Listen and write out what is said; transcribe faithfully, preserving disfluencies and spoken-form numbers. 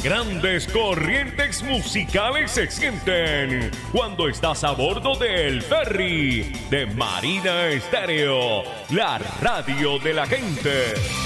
grandes corrientes musicales se sienten cuando estás a bordo del ferry de Marina Estéreo, la radio de la gente.